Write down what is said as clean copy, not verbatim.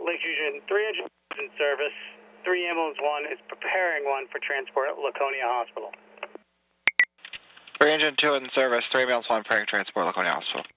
Lake Fusion 300 in service. 3 ambulance 1 is preparing 1 for transport at Laconia Hospital. 302 in service. 3 ambulance 1 preparing transport at Laconia Hospital.